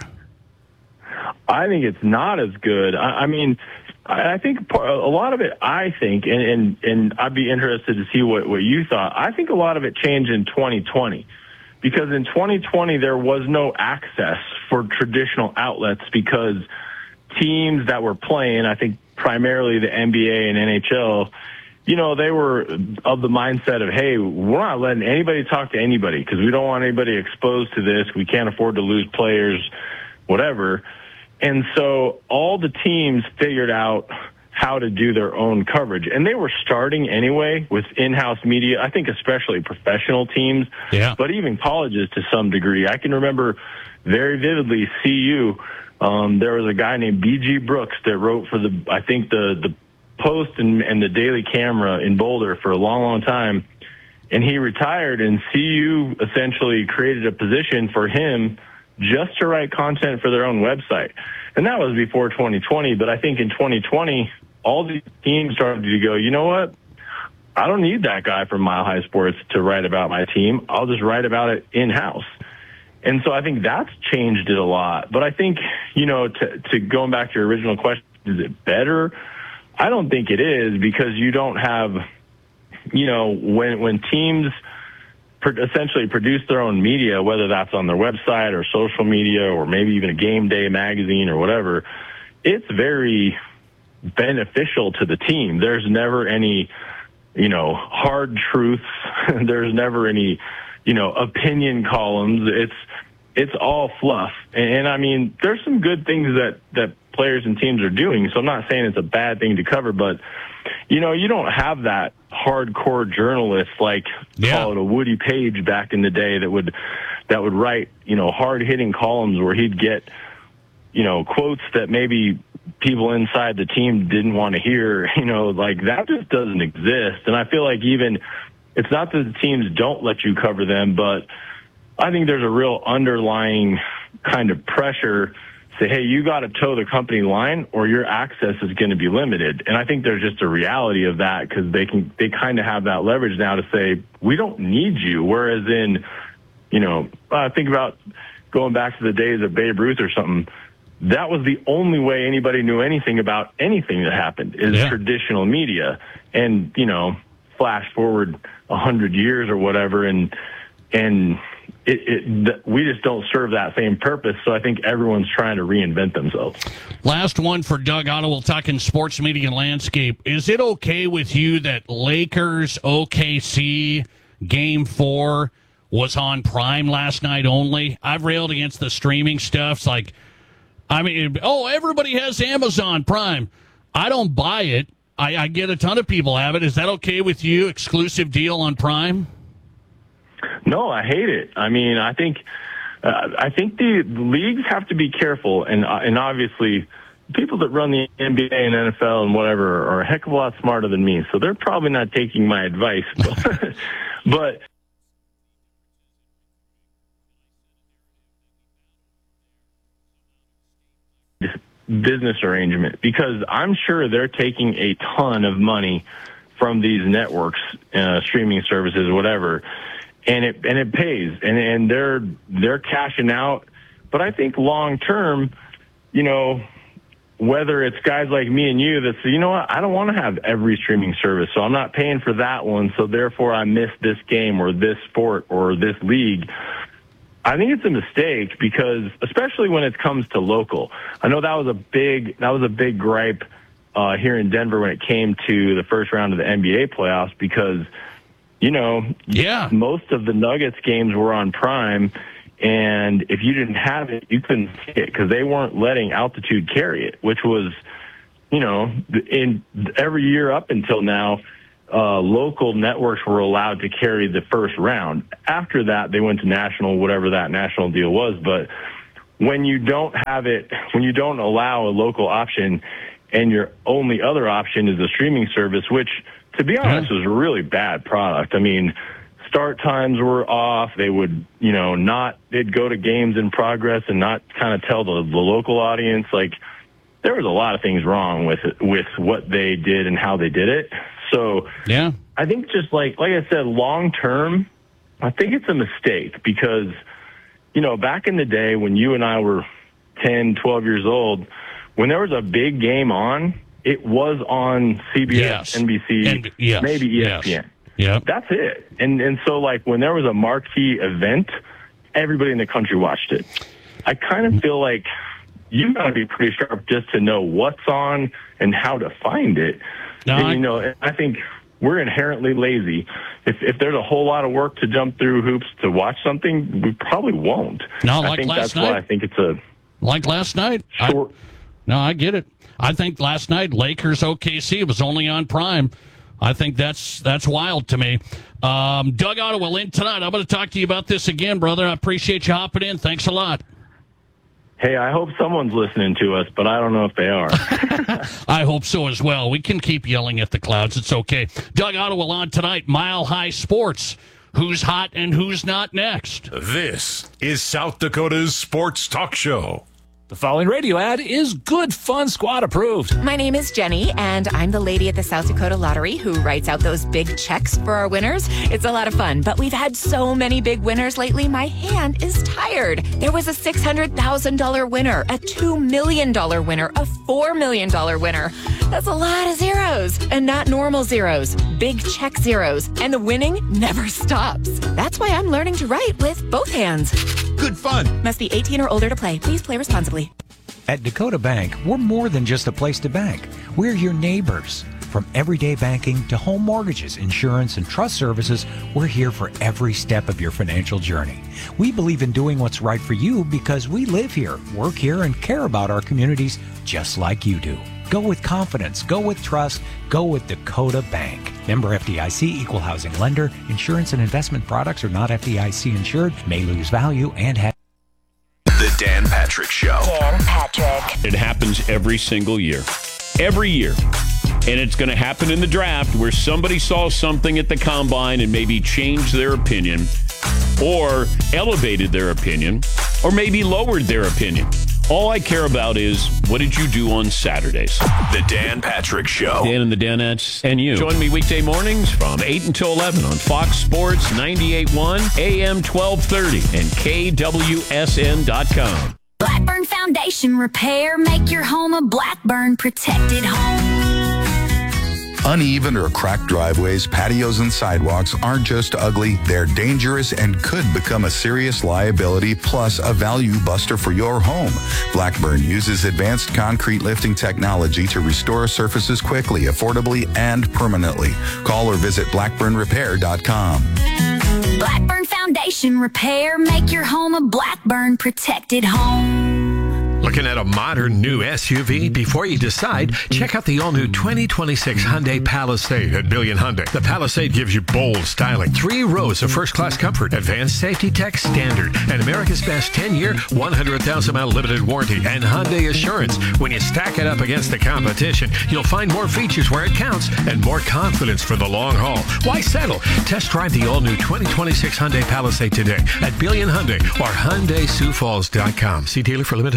I think it's not as good. I mean, I think a lot of it, and I'd be interested to see what you thought. I think a lot of it changed in 2020 because in 2020 there was no access for traditional outlets because teams that were playing, I think primarily the NBA and NHL, you know, they were of the mindset of, hey, we're not letting anybody talk to anybody because we don't want anybody exposed to this. We can't afford to lose players, whatever. And so all the teams figured out how to do their own coverage. And they were starting anyway with in-house media, I think especially professional teams, but even colleges to some degree. I can remember very vividly CU. There was a guy named B.G. Brooks that wrote for the Post and the Daily Camera in Boulder for a long, long time. And he retired, and CU essentially created a position for him just to write content for their own website. And that was before 2020. But I think in 2020, all these teams started to go, you know what? I don't need that guy from Mile High Sports to write about my team. I'll just write about it in-house. And so I think that's changed it a lot. But I think, you know, to going back to your original question, is it better? I don't think it is because you don't have, you know, when teams essentially produce their own media, whether that's on their website or social media or maybe even a game day magazine or whatever, it's very beneficial to the team. There's never any, you know, hard truths. There's never any, you know, opinion columns. It's all fluff. And I mean, there's some good things that players and teams are doing. So I'm not saying it's a bad thing to cover, but you know, you don't have that hardcore journalist like call it a Woody Page back in the day that would write, you know, hard-hitting columns where he'd get, you know, quotes that maybe people inside the team didn't want to hear. You know, like that just doesn't exist. And I feel like even it's not that the teams don't let you cover them, but I think there's a real underlying kind of pressure. Say, hey, you got to toe the company line or your access is going to be limited. And I think there's just a reality of that because they kind of have that leverage now to say, we don't need you. Whereas in, you know, think about going back to the days of Babe Ruth or something. That was the only way anybody knew anything about anything that happened is traditional media. And, you know, flash forward 100 years or whatever. And we just don't serve that same purpose, so I think everyone's trying to reinvent themselves. Last one for Doug Otto. We'll talk in sports media and landscape. Is it okay with you that Lakers OKC Game 4 was on Prime last night only? I've railed against the streaming stuff. It's like, I mean, everybody has Amazon Prime. I don't buy it. I get a ton of people have it. Is that okay with you? Exclusive deal on Prime? No, I hate it. I mean, I think the leagues have to be careful, and obviously, people that run the NBA and NFL and whatever are a heck of a lot smarter than me, so they're probably not taking my advice. But business arrangement, because I'm sure they're taking a ton of money from these networks, streaming services, whatever. and it pays, and they're cashing out. But I think long term, whether it's guys like me and you that say, you know what, I don't want to have every streaming service, so I'm not paying for that one, so therefore I miss this game or this sport or this league. I think it's a mistake because, especially when it comes to local, I know that was a big gripe here in Denver when it came to the first round of the NBA playoffs because, most of the Nuggets games were on Prime, and if you didn't have it, you couldn't see it because they weren't letting Altitude carry it, which was, in every year up until now, local networks were allowed to carry the first round. After that, they went to national, whatever that national deal was. But when you don't have it, when you don't allow a local option and your only other option is a streaming service, which, to be honest, was a really bad product. I mean, start times were off. They would, they'd go to games in progress and not kind of tell the local audience. Like, there was a lot of things wrong with what they did and how they did it. So I think just like I said, long term, I think it's a mistake because, back in the day when you and I were 10, 12 years old, when there was a big game on, it was on CBS, NBC, maybe ESPN. Yes. Yeah, that's it. And so when there was a marquee event, everybody in the country watched it. I kind of feel like you got to be pretty sharp just to know what's on and how to find it. No, and, I think we're inherently lazy. If there's a whole lot of work to jump through hoops to watch something, we probably won't. No, I think that's why I think it's a like last night. I get it. I think last night Lakers OKC was only on Prime. I think that's wild to me. Doug Ottawa in tonight. I'm going to talk to you about this again, brother. I appreciate you hopping in. Thanks a lot. Hey, I hope someone's listening to us, but I don't know if they are. I hope so as well. We can keep yelling at the clouds. It's okay. Doug Ottawa on tonight, Mile High Sports. Who's hot and who's not next? This is South Dakota's sports talk show. The following radio ad is Good Fun Squad approved. My name is Jenny, and I'm the lady at the South Dakota Lottery who writes out those big checks for our winners. It's a lot of fun, but we've had so many big winners lately, my hand is tired. There was a $600,000 winner, a $2 million winner, a $4 million winner. That's a lot of zeros, and not normal zeros, big check zeros, and the winning never stops. That's why I'm learning to write with both hands. Good fun. Must be 18 or older to play. Please play responsibly. At Dakota Bank, we're more than just a place to bank. We're your neighbors. From everyday banking to home mortgages, insurance, and trust services, we're here for every step of your financial journey. We believe in doing what's right for you because we live here, work here, and care about our communities just like you do. Go with confidence. Go with trust. Go with Dakota Bank. Member FDIC, equal housing lender. Insurance and investment products are not FDIC insured, may lose value, and have... The Dan Patrick Show. Dan Patrick. It happens every single year. Every year. And it's going to happen in the draft where somebody saw something at the combine and maybe changed their opinion or elevated their opinion or maybe lowered their opinion. All I care about is, what did you do on Saturdays? The Dan Patrick Show. Dan and the Danettes and you. Join me weekday mornings from 8 until 11 on Fox Sports 98.1, AM 1230, and KWSN.com. Blackburn Foundation Repair. Make your home a Blackburn protected home. Uneven or cracked driveways, patios, and sidewalks aren't just ugly, they're dangerous and could become a serious liability plus a value buster for your home. Blackburn uses advanced concrete lifting technology to restore surfaces quickly, affordably, and permanently. Call or visit blackburnrepair.com. Blackburn Foundation Repair. Make your home a Blackburn protected home. Looking at a modern new SUV? Before you decide, check out the all-new 2026 Hyundai Palisade at Billion Hyundai. The Palisade gives you bold styling, 3 rows of first-class comfort, advanced safety tech standard, and America's best 10-year, 100,000-mile limited warranty, and Hyundai Assurance. When you stack it up against the competition, you'll find more features where it counts and more confidence for the long haul. Why settle? Test drive the all-new 2026 Hyundai Palisade today at Billion Hyundai or HyundaiSiouxFalls.com. See dealer for limited warranty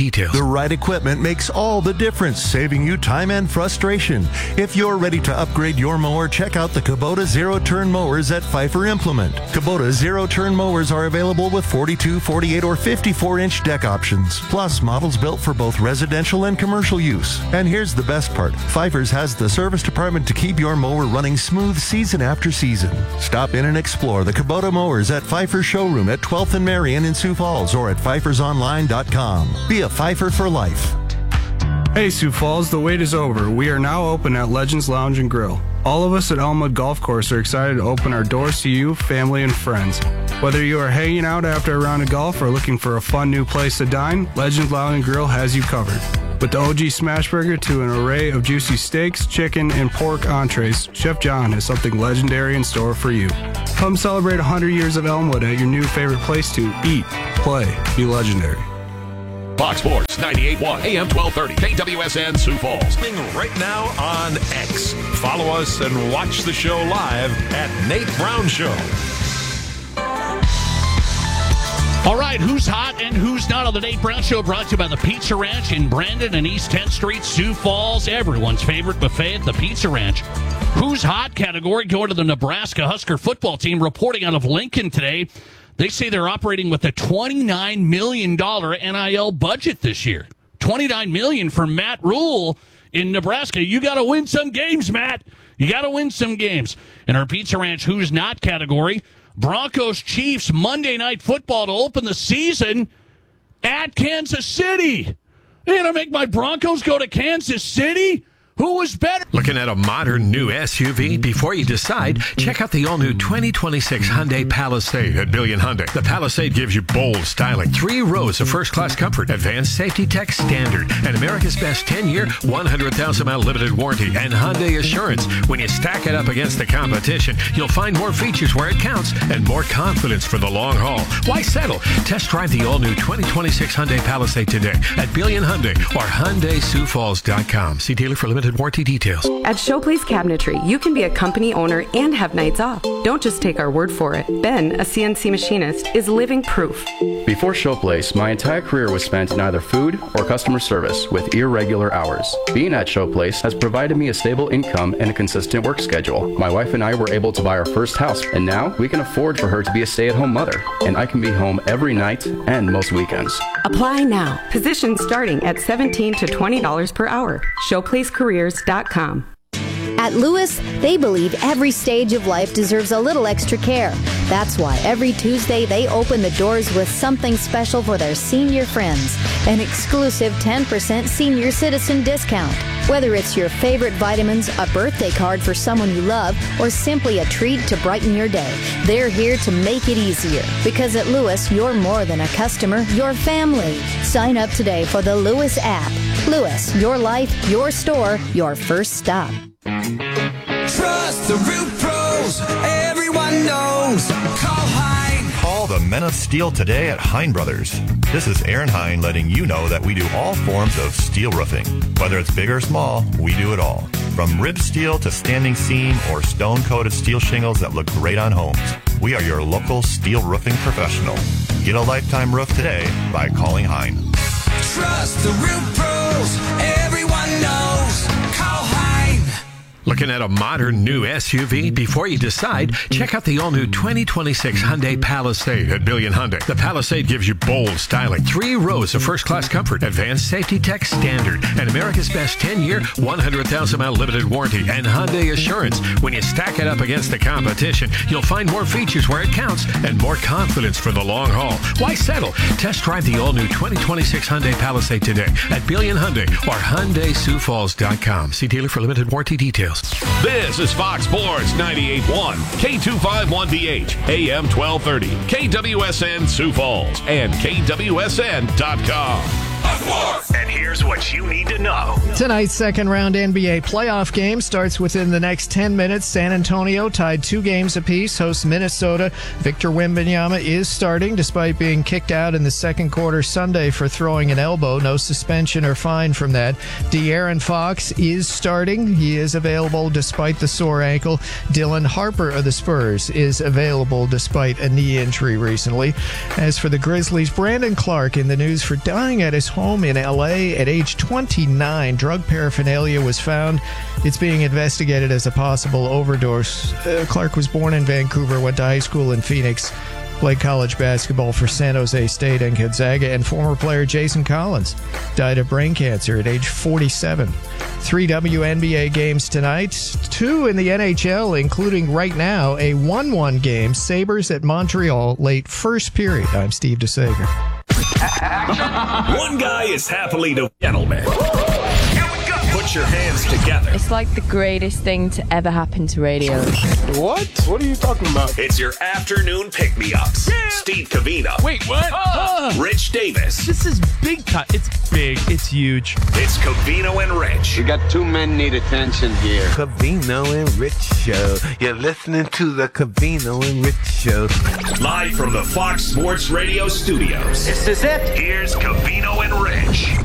details. The right equipment makes all the difference, saving you time and frustration. If you're ready to upgrade your mower, check out the Kubota zero-turn mowers at Pfeiffer Implement. Kubota zero-turn mowers are available with 42, 48, or 54-inch deck options, plus models built for both residential and commercial use. And here's the best part. Pfeiffer's has the service department to keep your mower running smooth season after season. Stop in and explore the Kubota mowers at Pfeiffer's showroom at 12th and Marion in Sioux Falls or at pfeiffersonline.com. Be a Pfeiffer for life. Hey Sioux Falls, the wait is over. We are now open at Legends Lounge and Grill. All of us at Elmwood Golf Course are excited to open our doors to you, family, and friends. Whether you are hanging out after a round of golf or looking for a fun new place to dine, Legends Lounge and Grill has you covered. With the OG Smash Burger to an array of juicy steaks, chicken, and pork entrees, Chef John has something legendary in store for you. Come celebrate 100 years of Elmwood at your new favorite place to eat, play, be legendary. Fox Sports 98.1 AM 1230 KWSN Sioux Falls. Right now on X. Follow us and watch the show live at Nate Brown Show. All right, who's hot and who's not on the Nate Brown Show, brought to you by the Pizza Ranch in Brandon and East 10th Street, Sioux Falls. Everyone's favorite buffet at the Pizza Ranch. Who's hot category going to the Nebraska Husker football team, reporting out of Lincoln today. They say they're operating with a $29 million NIL budget this year. $29 million for Matt Rule in Nebraska. You got to win some games, Matt. You got to win some games. In our Pizza Ranch Who's Not category, Broncos Chiefs Monday Night Football to open the season at Kansas City. They're going to make my Broncos go to Kansas City? Who was better? Looking at a modern new SUV? Before you decide, check out the all-new 2026 Hyundai Palisade at Billion Hyundai. The Palisade gives you bold styling, 3 rows of first-class comfort, advanced safety tech standard, and America's best 10-year, 100,000-mile limited warranty, and Hyundai Assurance. When you stack it up against the competition, you'll find more features where it counts and more confidence for the long haul. Why settle? Test drive the all-new 2026 Hyundai Palisade today at Billion Hyundai or HyundaiSiouxFalls.com. See dealer for limited warranty details. At Showplace Cabinetry, you can be a company owner and have nights off. Don't just take our word for it. Ben, a CNC machinist, is living proof. Before Showplace, my entire career was spent in either food or customer service with irregular hours. Being at Showplace has provided me a stable income and a consistent work schedule. My wife and I were able to buy our first house, and now we can afford for her to be a stay-at-home mother, and I can be home every night and most weekends. Apply now. Positions starting at $17 to $20 per hour. ShowplaceCareers.com. At Lewis, they believe every stage of life deserves a little extra care. That's why every Tuesday they open the doors with something special for their senior friends. An exclusive 10% senior citizen discount. Whether it's your favorite vitamins, a birthday card for someone you love, or simply a treat to brighten your day, they're here to make it easier. Because at Lewis, you're more than a customer, you're family. Sign up today for the Lewis app. Lewis, your life, your store, your first stop. Trust the Root Pros, everyone knows. Call Hein. Call the Men of Steel today at Hein Brothers. This is Aaron Hein letting you know that we do all forms of steel roofing. Whether it's big or small, we do it all. From rib steel to standing seam or stone-coated steel shingles that look great on homes, we are your local steel roofing professional. Get a lifetime roof today by calling Hein. Trust the Root Pros, everyone knows. Call Hein. Looking at a modern new SUV? Before you decide, check out the all-new 2026 Hyundai Palisade at Billion Hyundai. The Palisade gives you bold styling, 3 rows of first-class comfort, advanced safety tech standard, and America's best 10-year, 100,000-mile limited warranty, and Hyundai Assurance. When you stack it up against the competition, you'll find more features where it counts and more confidence for the long haul. Why settle? Test drive the all-new 2026 Hyundai Palisade today at Billion Hyundai or HyundaiSiouxFalls.com. See dealer for limited warranty details. This is Fox Sports 98.1, K251BH, AM 1230, KWSN Sioux Falls, and KWSN.com. And here's here's what you need to know. Tonight's second-round NBA playoff game starts within the next 10 minutes. San Antonio tied 2 games apiece, hosts Minnesota. Victor Wembanyama is starting despite being kicked out in the second quarter Sunday for throwing an elbow. No suspension or fine from that. De'Aaron Fox is starting. He is available despite the sore ankle. Dylan Harper of the Spurs is available despite a knee injury recently. As for the Grizzlies, Brandon Clark in the news for dying at his home in L.A. at age 29. Drug paraphernalia was found. It's being investigated as a possible overdose. Clark was born in Vancouver, went to high school in Phoenix, played college basketball for San Jose State and Gonzaga, and former player Jason Collins died of brain cancer at age 47. 3 WNBA games tonight, 2 in the NHL, including right now a 1-1 game, Sabres at Montreal, late first period. I'm Steve DeSager. One guy is happily the gentleman. Put your hands together. It's like the greatest thing to ever happen to radio. What? What are you talking about? It's your afternoon pick-me-ups. Yeah. Steve Covino. Wait, what? Rich Davis. This is big time. It's big. It's huge. It's Covino and Rich. We got 2 men need attention here. Covino and Rich Show. You're listening to the Covino and Rich Show. Live from the Fox Sports Radio studios. This is it. Here's Covino and Rich.